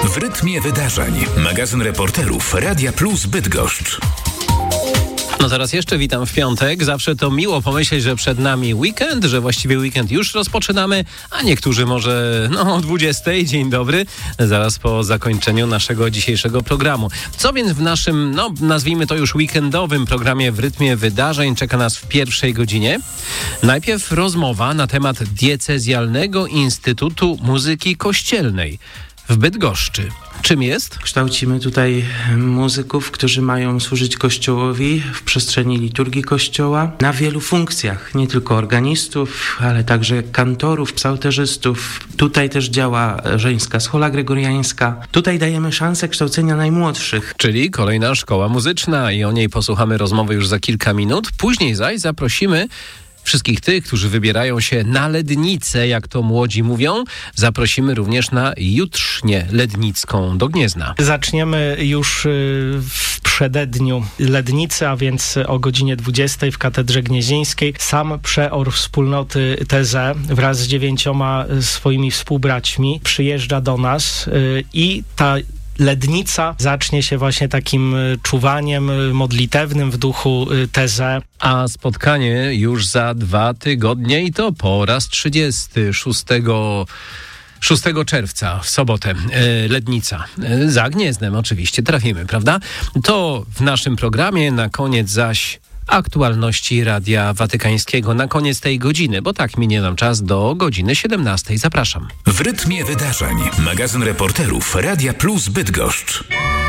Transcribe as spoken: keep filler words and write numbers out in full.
W rytmie wydarzeń. Magazyn reporterów Radia Plus Bydgoszcz. No teraz jeszcze witam w piątek. Zawsze to miło pomyśleć, że przed nami weekend, że właściwie weekend już rozpoczynamy, a niektórzy może no o dwudziestej. Dzień dobry, zaraz po zakończeniu naszego dzisiejszego programu. Co więc w naszym, no nazwijmy to już weekendowym programie w rytmie wydarzeń czeka nas w pierwszej godzinie? Najpierw rozmowa na temat Diecezjalnego Instytutu Muzyki Kościelnej w Bydgoszczy. Czym jest? Kształcimy tutaj muzyków, którzy mają służyć Kościołowi w przestrzeni liturgii Kościoła na wielu funkcjach, nie tylko organistów, ale także kantorów, psalterzystów. Tutaj też działa żeńska schola gregoriańska. Tutaj dajemy szansę kształcenia najmłodszych. Czyli kolejna szkoła muzyczna i o niej posłuchamy rozmowy już za kilka minut. Później zaś zaprosimy wszystkich tych, którzy wybierają się na Lednicę, jak to młodzi mówią, zaprosimy również na jutrznię lednicką do Gniezna. Zaczniemy już w przededniu Lednicy, a więc o godzinie dwudziestej w Katedrze Gnieźnieńskiej. Sam przeor wspólnoty T Z wraz z dziewięcioma swoimi współbraćmi przyjeżdża do nas i ta Lednica zacznie się właśnie takim czuwaniem modlitewnym w duchu T Z. A spotkanie już za dwa tygodnie i to po raz trzydziesty szóstego czerwca, w sobotę, Lednica. Za Gnieznem oczywiście trafimy, prawda? To w naszym programie, na koniec zaś aktualności Radia Watykańskiego na koniec tej godziny, bo tak minie nam czas do godziny siedemnastej. Zapraszam. W rytmie wydarzeń. Magazyn reporterów Radia Plus Bydgoszcz.